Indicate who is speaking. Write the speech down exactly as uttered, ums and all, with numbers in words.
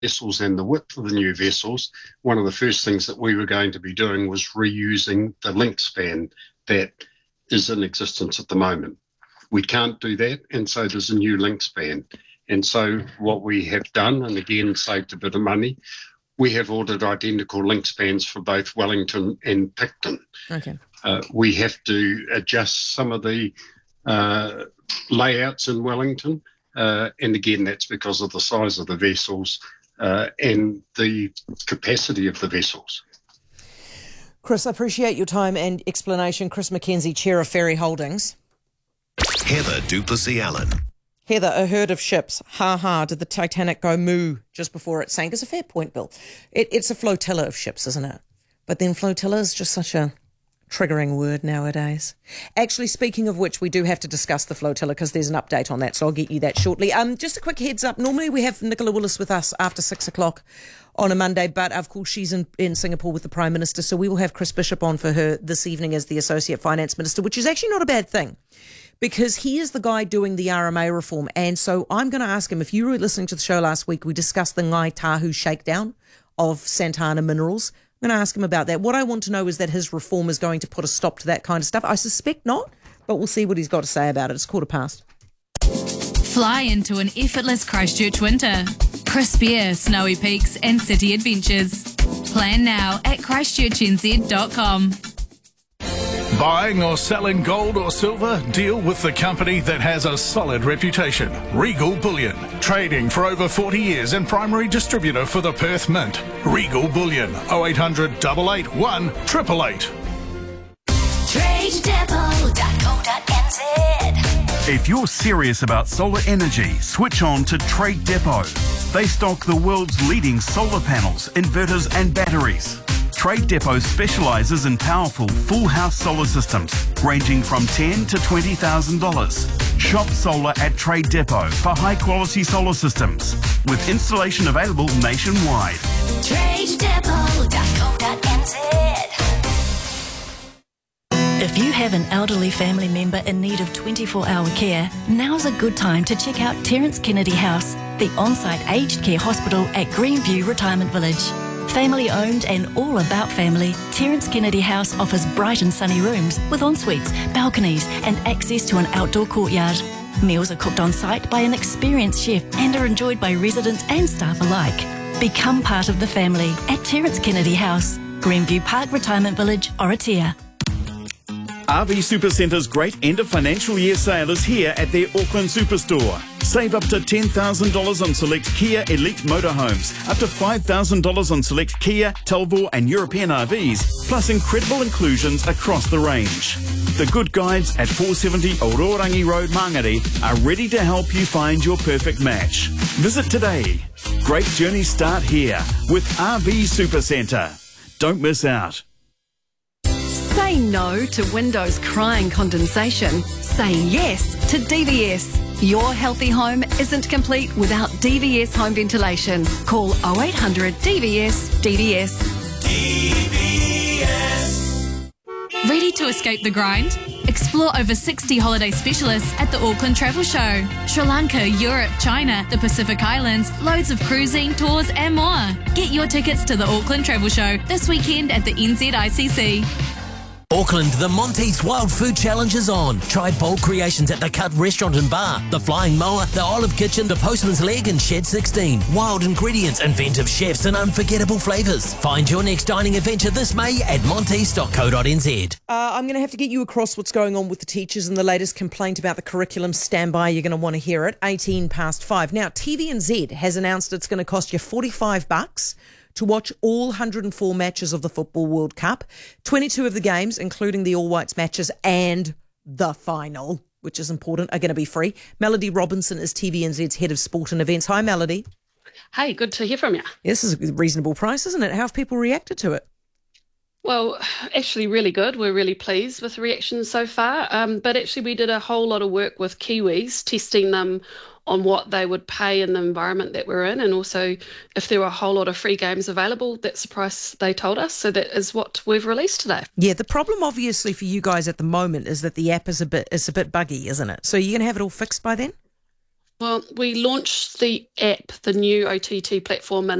Speaker 1: vessels and the width of the new vessels, one of the first things that we were going to be doing was reusing the link span that is in existence at the moment. We can't do that, and so there's a new link span. And so what we have done, and again saved a bit of money, we have ordered identical link spans for both Wellington and Picton.
Speaker 2: Okay.
Speaker 1: Uh, we have to adjust some of the uh, layouts in Wellington, uh, and again that's because of the size of the vessels uh, and the capacity of the vessels.
Speaker 2: Chris, I appreciate your time and explanation. Chris Mackenzie, Chair of Ferry Holdings.
Speaker 3: Heather du Plessis-Allen.
Speaker 2: Heather, a herd of ships. Ha ha, did the Titanic go moo just before it sank? It's a fair point, Bill. It, it's a flotilla of ships, isn't it? But then flotilla is just such a triggering word nowadays. Actually, speaking of which, we do have to discuss the flotilla because there's an update on that, so I'll get you that shortly. Um, just a quick heads up. Normally we have Nicola Willis with us after six o'clock on a Monday, but of course she's in, in Singapore with the Prime Minister, so we will have Chris Bishop on for her this evening as the Associate Finance Minister, which is actually not a bad thing, because he is the guy doing the R M A reform. And so I'm going to ask him, if you were listening to the show last week, we discussed the Ngai Tahu shakedown of Santana Minerals. I'm going to ask him about that. What I want to know is that his reform is going to put a stop to that kind of stuff. I suspect not, but we'll see what he's got to say about it. It's quarter past.
Speaker 4: Fly into an effortless Christchurch winter. Crisp air, snowy peaks and city adventures. Plan now at christchurch n z dot com.
Speaker 5: Buying or selling gold or silver? Deal with the company that has a solid reputation. Regal Bullion. Trading for over forty years and primary distributor for the Perth Mint. Regal Bullion. oh eight hundred, eight eight one, eight eight eight.
Speaker 6: trade depot dot co dot n z.
Speaker 7: If you're serious about solar energy, switch on to Trade Depot. They stock the world's leading solar panels, inverters and batteries. Trade Depot specialises in powerful full house solar systems ranging from ten thousand dollars to twenty thousand dollars. Shop solar at Trade Depot for high quality solar systems with installation available nationwide.
Speaker 6: trade depot dot co dot n z. If you have an elderly family member in need of twenty-four hour care, now's a good time to check out Terence Kennedy House, the on-site aged care hospital at Greenview Retirement Village. Family owned and all about family, Terence Kennedy House offers bright and sunny rooms with ensuites, balconies and access to an outdoor courtyard. Meals are cooked on site by an experienced chef and are enjoyed by residents and staff alike. Become part of the family at Terence Kennedy House, Greenview Park Retirement Village, Oratia.
Speaker 7: R V Supercenter's great end of financial year sale is here at their Auckland Superstore. Save up to ten thousand dollars on select Kia Elite motorhomes, up to five thousand dollars on select Kia, Talbot and European R Vs, plus incredible inclusions across the range. The Good Guides at four seventy Ororangi Road, Mangere are ready to help you find your perfect match. Visit today. Great journeys start here with R V Supercenter. Don't miss out.
Speaker 8: Say no to windows crying condensation. Say yes to D V S. Your healthy home isn't complete without D V S home ventilation. Call oh eight hundred D V S D V S.
Speaker 6: D V S.
Speaker 4: Ready to escape the grind? Explore over sixty holiday specialists at the Auckland Travel Show. Sri Lanka, Europe, China, the Pacific Islands, loads of cruising, tours and more. Get your tickets to the Auckland Travel Show this weekend at the N Z I C C.
Speaker 9: Auckland, the Monty's Wild Food Challenge is on. Try bold creations at the Cut Restaurant and Bar, the Flying Mower, the Olive Kitchen, the Postman's Leg and Shed sixteen. Wild ingredients, inventive chefs and unforgettable flavours. Find your next dining adventure this May at montys dot co dot n z.
Speaker 2: Uh, I'm going to have to get you across what's going on with the teachers and the latest complaint about the curriculum. Stand by, you're going to want to hear it. eighteen past five. Now, T V N Z has announced it's going to cost you forty-five bucks to watch all one hundred four matches of the Football World Cup, twenty-two of the games, including the All Whites matches and the final, which is important, are going to be free. Melody Robinson is T V N Z's Head of Sport and Events. Hi, Melody.
Speaker 10: Hey, good to hear from you.
Speaker 2: This is a reasonable price, isn't it? How have people reacted to it?
Speaker 10: Well, actually really good. We're really pleased with the reaction so far. Um, but actually we did a whole lot of work with Kiwis, testing them on what they would pay in the environment that we're in, and also if there were a whole lot of free games available, that's the price they told us. So that is what we've released today.
Speaker 2: Yeah, the problem obviously for you guys at the moment is that the app is a bit is a bit buggy, isn't it? So you're going to have it all fixed by then?
Speaker 10: Well, we launched the app, the new O T T platform, in